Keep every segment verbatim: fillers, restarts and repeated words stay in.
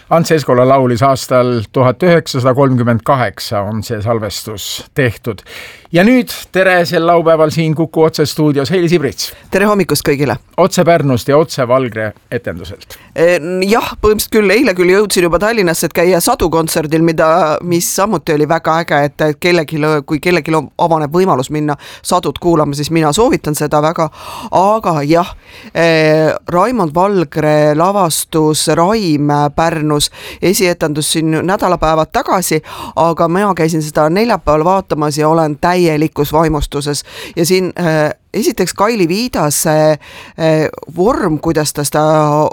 Ants Eskola laulis aastal tuhat üheksasada kolmkümmend kaheksa on see salvestus tehtud. Ja nüüd tere sel laupäeval siin Kuku Otse stuudios Heili Sibrits. Tere hommikust kõigile. Otse Pärnust ja otse Valgre etenduselt. Jah, põhimõtteliselt küll, eile küll jõudsin juba Tallinnasse, et käia sadukontserdil, mida, mis samuti oli väga äge, et kellelgi, kui kellelgi avaneb võimalus minna sadud kuulama, siis mina soovitan seda väga. Aga jah, Raimond Valgre lavastus Raim Pärnus, esietendus siin nädalapäevad tagasi, aga mina käisin seda neljapäeval vaatamas ja olen täielikus vaimustuses ja siin äh, esiteks Kaili Viidase äh, vorm, kuidas ta seda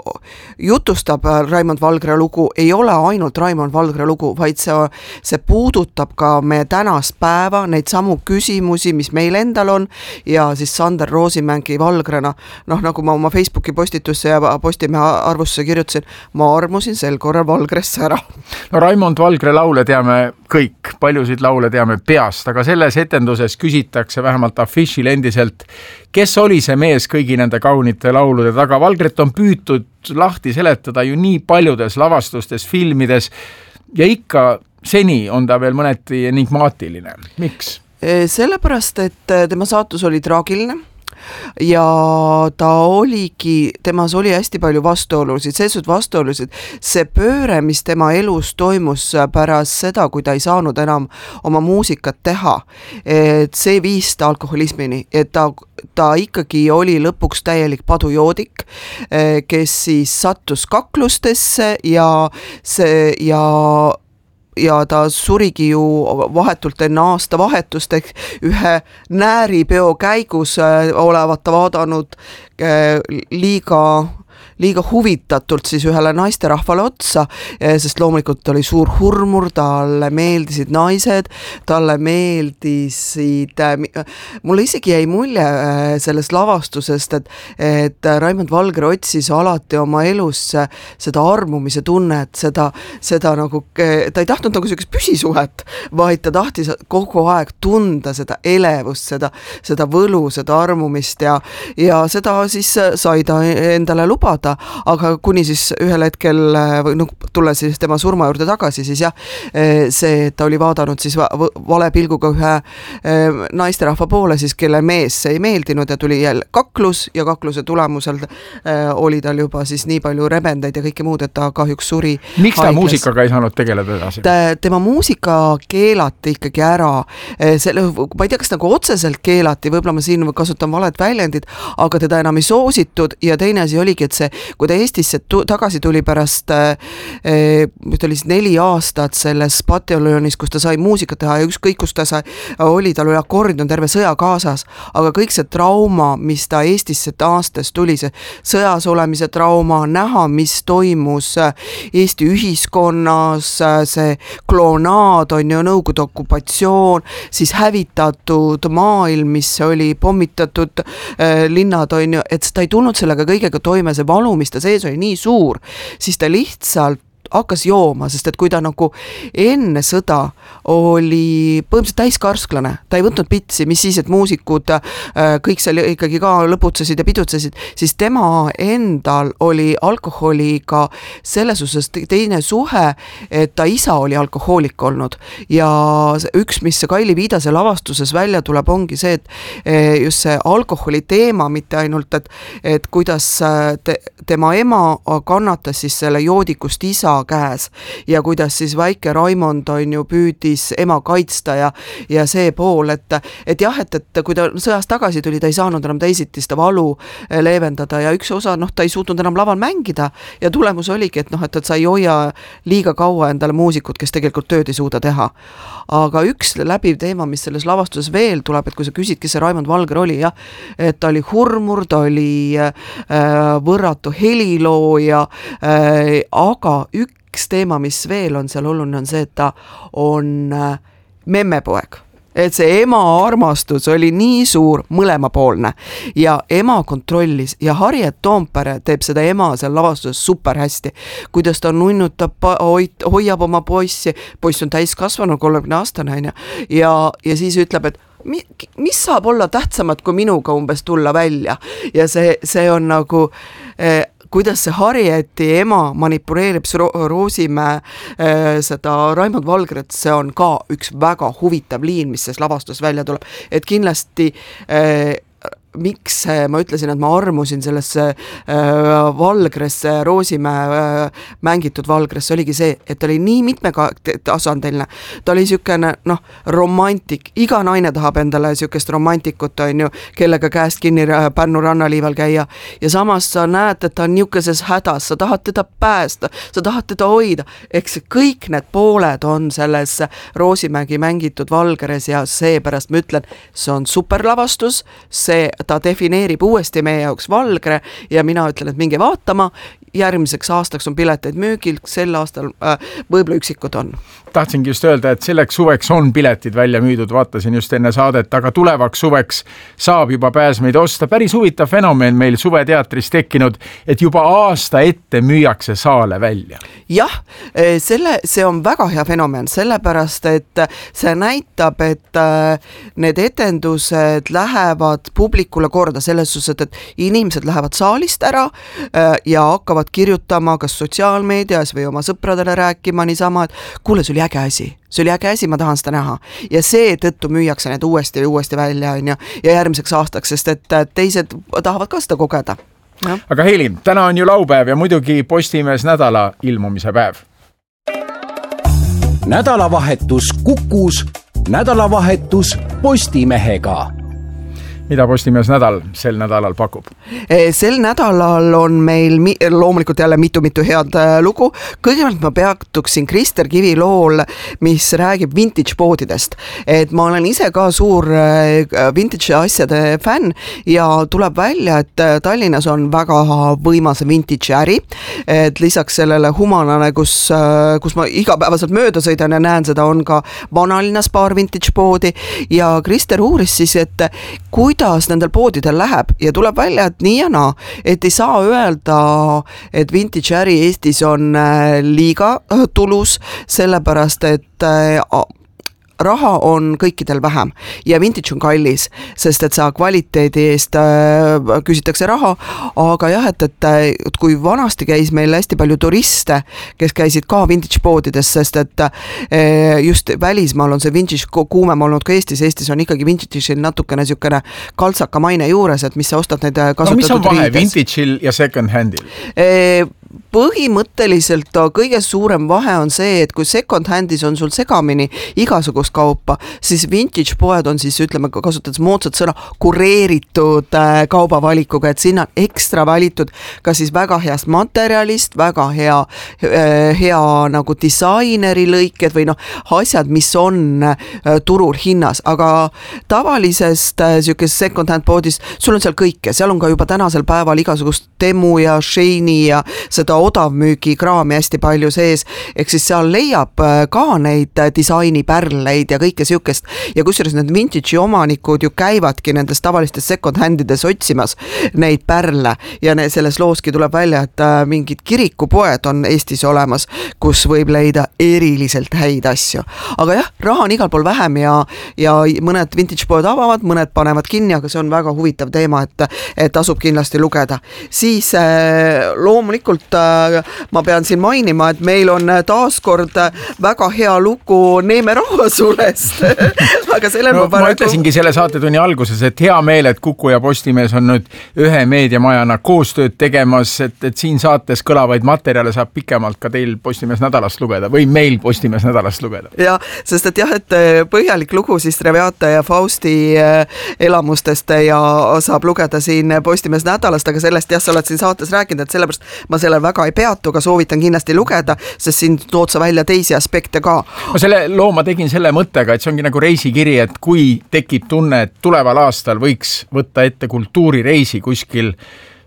jutustab Raimond Valgre lugu, ei ole ainult Raimond Valgre lugu, vaid see, see puudutab ka meie tänast päeva, neid samu küsimusi, mis meil endal on ja siis Sander Roosimägi Valgrena, noh nagu ma oma Facebooki postitusse ja Postimehe arvusse kirjutasin, ma armusin sel korral Valgresse ära. No Raimond Valgre laule teame kõik, paljusid laule teame peast, aga selles etenduses küsitakse vähemalt afišil endiselt, kes oli see mees kõigi nende kaunite laulude taga. Valgret on püütud lahti seletada ju nii paljudes lavastustes, filmides ja ikka seni on ta veel mõneti enigmaatiline. Miks? Sellepärast, et tema saatus oli traagiline ja ta oligi, temas oli hästi palju vastuolusid, seesud vastuolusid, see pööre, mis tema elus toimus pärast seda, kui ta ei saanud enam oma muusikat teha, et see viis ta alkoholismini, et ta, ta ikkagi oli lõpuks täielik padujoodik, kes siis sattus kaklustesse ja see ja ja ta surigi ju vahetult enne aasta vahetust ehk ühe nääripeo käigus olevat ta vaadanud liiga liiga huvitatult siis ühele naisterahvale otsa, sest loomulikult oli suur hurmur, talle meeldisid naised, talle meeldisid, mulle isegi jäi mulje sellest lavastusest, et, et Raimond Valgre otsis alati oma elus seda armumise tunnet, seda, seda nagu, ta ei tahtnud nagu sellist püsisuhet, vaid ta tahtis kogu aeg tunda seda elevust, seda, seda võlu, seda armumist ja, ja seda siis sai ta endale lubada. Aga kuni siis ühel hetkel, no, tulla siis tema surma juurde tagasi, siis jah, see, ta oli vaadanud siis vale pilguga ühe naisterahva poole, siis kelle mees ei meeldinud ja tuli jälle kaklus ja kakluse tulemusel oli tal juba siis nii palju rebendeid ja kõike muud, et ta kahjuks suri. Miks ta haigles? Muusikaga ei saanud tegeleda edasi? Tema muusika keelati ikkagi ära. Selle, ma ei tea, kas nagu otseselt keelati, võib-olla ma siin kasutan valet väljendid, aga teda enam ei soositud ja teine asi oligi, et see kui ta Eestisse tu- tagasi tuli pärast eh, ta oli siis neli aastat selles pataljonis, kus ta sai muusikat teha ja ükskõik, kus ta sai, oli, tal oli akordion terve sõja kaasas, aga kõik see trauma, mis ta Eestisse taastes tuli, see sõjas olemise trauma, näha, mis toimus Eesti ühiskonnas, see kloonaad on ju Nõukogude okupatsioon, siis hävitatud maailm, mis oli pommitatud eh, linnad on ju, et ta ei tulnud sellega kõigega toime, see valu, mis ta sees oli nii suur, siis ta lihtsalt hakkas jooma, sest et kui ta nagu enne sõda oli põhimõtteliselt täiskarsklane, ta ei võtnud pitsi, mis siis, et muusikud kõik seal ikkagi ka lõputsesid ja pidutsesid, siis tema endal oli alkoholiga selles osas teine suhe, et ta isa oli alkohoolik olnud ja üks, mis see Kaili Viidase lavastuses välja tuleb, ongi see, et just see alkoholi teema, mitte ainult, et, et kuidas te, tema ema kannatas siis selle joodikust isa käes ja kuidas siis väike Raimond on ju püüdis ema kaitsta ja, ja see pool, et, et jah, et, et kui ta sõjast tagasi tuli, ta ei saanud enam teisiti seda valu leevendada ja üks osa, noh, ta ei suutnud enam laval mängida ja tulemus oligi, et noh, et, et sa ei hoia liiga kaua endale muusikut, kes tegelikult tööd ei suuda teha. Aga üks läbiv teema, mis selles lavastuses veel tuleb, et kui sa küsid, kes see Raimond Valgre oli, jah, et ta oli hurmur, ta oli äh, võrratu helilooja, äh, aga üks üks teema, mis veel on seal oluline, on see, et ta on memmepoeg. Et see ema armastus oli nii suur mõlemapoolne ja ema kontrollis ja Harriet Toompere teeb seda ema seal lavastuses super hästi, kuidas ta nunnutab, hoiab oma poissi, poiss on täiskasvanud kolmekümne aastane ja, ja siis ütleb, et mis saab olla tähtsamad kui minuga umbes tulla välja ja see, see on nagu eh, kuidas see Harrieti ema manipuleerib Ro Roosimäe äh, seda Raimond Valgret, see on ka üks väga huvitav liin, mis selles lavastus välja tuleb, et kindlasti äh, miks ma ütlesin, et ma armusin sellesse äh, Valgresse, Roosimäe äh, mängitud Valgresse, oligi see, et ta oli nii mitmetasandiline, ta oli niisugune noh, romantik, iga naine tahab endale niisugust romantikut, on ju, kellega käest kinni Pärnu rannaliival käia ja samas sa näed, et ta on niisuguses hädas, sa tahad teda päästa, sa tahad teda hoida, eks kõik need pooled on selles Roosimägi mängitud Valgres ja seepärast ma ütlen, see on superlavastus, see ta defineerib uuesti meie jaoks Valgre ja mina ütlen, et minge vaatama, järgmiseks aastaks on pileteid müügil, sel aastal äh, võib-olla üksikud on. Tahtsingi just öelda, et selleks suveks on piletid välja müüdud, vaatasin just enne saadet, aga tulevaks suveks saab juba pääsmeid osta. Päris huvitav fenomen meil suveteatris tekkinud, et juba aasta ette müüakse saale välja. Jah, selle, see on väga hea fenomen, sellepärast, et see näitab, et need etendused lähevad publikule korda selles suhtes, et inimesed lähevad saalist ära ja hakkavad kirjutama kas sotsiaalmeedias või oma sõpradele rääkima niisama, et kuule, see oli äge asi, see oli äge asi, ma tahan seda näha ja seetõttu müüakse need uuesti ja uuesti välja on ja, ja järgmiseks aastaks, sest et teised tahavad ka seda kogeda. Ja. Aga Heili, täna on ju laupäev ja muidugi Postimees nädala ilmumise päev. Nädalavahetus Kukus, nädalavahetus Postimehega. Mida Postimees nädal sel nädalal pakub? Sel nädalal on meil mi loomulikult jälle mitu-mitu head lugu. Kõigepealt ma peatuksin Krister Kivi lool, mis räägib vintage poodidest. Et ma olen ise ka suur vintage asjade fänn ja tuleb välja, et Tallinnas on väga võimas vintage äri. Et lisaks sellele humanale, kus, kus ma igapäevaselt mööda sõidan ja näen seda, on ka vanalinnas paar vintage poodi ja Krister uuris siis, et kui kuidas nendel poodidel läheb ja tuleb välja, et nii ja naa, et ei saa öelda, et vintage äri Eestis on liiga tulus, sellepärast, et raha on kõikidel vähem ja vintage on kallis, sest et sa kvaliteedi eest äh, küsitakse raha, aga jah, et, et, et kui vanasti käis meil hästi palju turiste, kes käisid ka vintage poodides, sest et äh, just välismaal on see vintage kuumem olnud ka Eestis, Eestis on ikkagi vintage'il natukene niisugune kaltsaka maine juures, et mis sa ostad neid kasutatud no, mis on vahe riides. Vintage'il ja second handil? E põhimõtteliselt kõige suurem vahe on see, et kui second handis on sul segamini igasugust kaupa, siis vintage poed on siis, ütleme, kasutades moodsat sõna, kureeritud kaubavalikuga, et sinna on ekstra valitud ka siis väga heast materjalist, väga hea, hea nagu disaineri lõiked või noh, asjad, mis on turul hinnas, aga tavalisest niisugusest second hand poodist sul on seal kõike, seal on ka juba tänasel päeval igasugust Temu ja Sheini ja seda odavmüügi kraami hästi palju sees, ehk siis seal leiab ka neid disainipärleid ja kõike siukest ja kusjuures need vintage'i omanikud ju käivadki nendes tavalistes second handides otsimas neid pärle ja ne, selles looski tuleb välja, et mingid kirikupoed on Eestis olemas, kus võib leida eriliselt häid asju. Aga jah, raha on igal pool vähem ja, ja mõned vintage poed avavad, mõned panevad kinni, aga see on väga huvitav teema, et, et tasub kindlasti lugeda. Siis loomulikult ma pean siin mainima, et meil on taaskord väga hea lugu Neeme rahvasulest. aga selle no, ma, ma ütlesingi selle saatetunni alguses, et hea meel, et Kuku ja Postimees on nüüd ühe meediamajana koostööd tegemas, et, et siin saates kõlavaid materjale saab pikemalt ka teil Postimees nädalast lugeda või meil Postimees nädalast lugeda. Ja, sest et jah, et põhjalik lugu siis Reviata ja Fausti elamustest ja saab lugeda siin Postimees nädalast, aga sellest jah, sa oled siin saates rääkinud, et sellepärast ma selle väga ei peatu, aga soovitan kindlasti lugeda, sest siin tood sa välja teisi aspekte ka. Ma selle loo ma tegin selle mõttega, et see ongi nagu reisikiri, et kui tekib tunne, et tuleval aastal võiks võtta ette kultuurireisi kuskil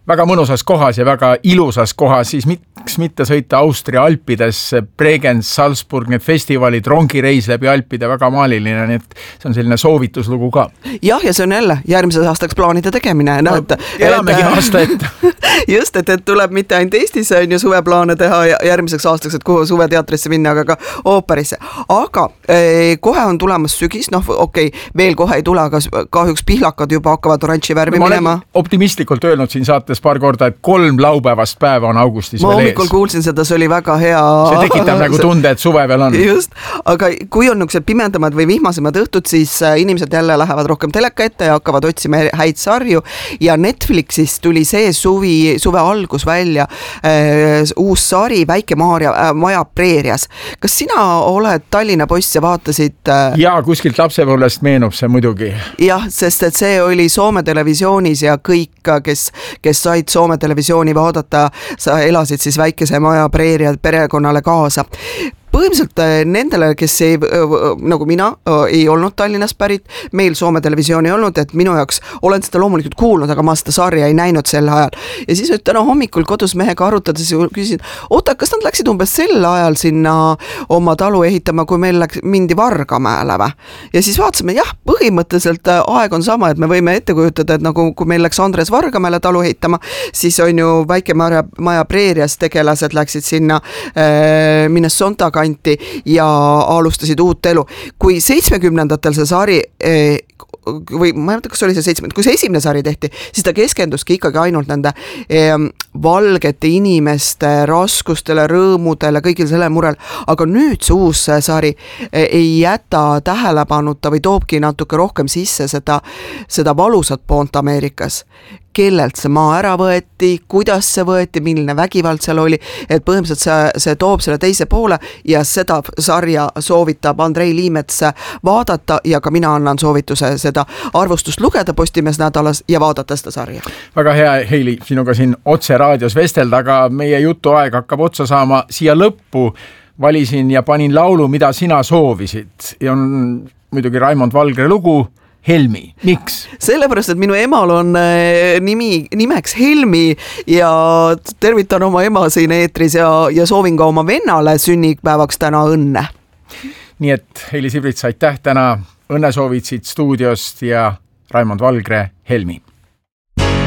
väga mõnusas kohas ja väga ilusas kohas, siis miks mitte sõita Austria Alpides, Bregenz, Salzburg, need festivalid, rongireis läbi Alpide, väga maaliline, nii et see on selline soovituslugu ka. Jah, ja see on jälle järgmises aastaks plaanide tegemine. No, et, elamegi et, aasta ette. Just, et, et tuleb mitte ainult Eestis on ju suveplaane teha järgmiseks aastaks, et kuhu suveteatrisse minna, aga ka ooperisse. Aga eh, kohe on tulemas sügis, noh okei, okay, veel kohe ei tule, aga kahjuks pihlakad juba hakkavad oranži värvi no, minema. Optimistlikult öelnud siin saates paar korda, et kolm laupäevast päeva on augustis ma veel ees. Ma hommikul kuulsin seda, see oli väga hea. See tekitab nagu tunde, et suve veel on. Just, aga kui on niisugused pimedamad või vihmasemad õhtud, siis inimesed jälle lähevad rohkem teleka ette ja hakkavad otsima häid sarju ja Netflixis tuli see suvi, suve algus välja äh, uus sari Väike Maarja, äh, Maja Preerias. Kas sina oled Tallinna poiss ja vaatasid? Äh... Jaa, kuskilt lapsepõlvest meenub see muidugi. Jah, sest et see oli Soome televisioonis ja kõik, kes, kes said Soome televisiooni vaadata, sa elasid siis Väikese Maja Preeria perekonnale kaasa. Põhimõtteliselt nendele, kes ei, nagu mina, ei olnud Tallinnast pärit, meil Soome televisiooni ei olnud, et minu jaoks olen seda loomulikult kuulnud, aga ma seda sarja ei näinud sel ajal. Ja siis nüüd täna hommikul kodus mehega arutades küsisin, oota, kas nad läksid umbes sel ajal sinna oma talu ehitama, kui meil läks, mindi Vargamäele või? Ja siis vaatasime, jah, põhimõtteliselt aeg on sama, et me võime ette kujutada, et nagu kui meil läks Andres Vargamäele talu ehitama, siis on ju Väike Maja, Maja Preerias tegelased läksid sinna äh, Minnesota kanti ja alustasid uut elu. Kui seitsmekümnendatel see sari eh, või ma ei mõtle, kas oli see seitsmekümnendat, kui see esimene sari tehti, siis ta keskenduski ikkagi ainult nende eh, valgete inimeste raskustele, rõõmudele, kõigil selle murel, aga nüüd see uus sari eh, ei jäta tähelepanuta või toobki natuke rohkem sisse seda, seda valusat poolt Ameerikas. Kellelt see maa ära võeti, kuidas see võeti, milline vägivald seal oli, et põhimõtteliselt see, see toob selle teise poole ja seda sarja soovitab Andrei Liimets vaadata ja ka mina annan soovituse seda arvustust lugeda Postimees nädalas ja vaadata seda sarja. Väga hea, Heili, sinuga siin otse raadios vestelda, aga meie jutu aeg hakkab otsa saama. Siia lõppu valisin ja panin laulu, mida sina soovisid ja on muidugi Raimond Valgre lugu Helmi. Miks? Sellepärast, et minu emal on nimi, nimeks Helmi ja tervitan oma ema siin eetris ja, ja soovin ka oma vennale sünnipäevaks täna õnne. Nii et Heili Sibrits, aitäh täna õnnesoovid siit stuudiost ja Raimond Valgre, Helmi.